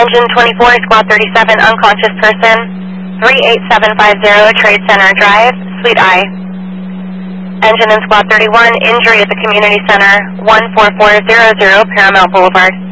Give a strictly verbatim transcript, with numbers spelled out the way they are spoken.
Engine twenty-four, Squad thirty-seven, unconscious person, three eight seven five zero Trade Center Drive, Suite I. Engine and Squad thirty-one, injury at the Community Center, one four four zero zero Paramount Boulevard.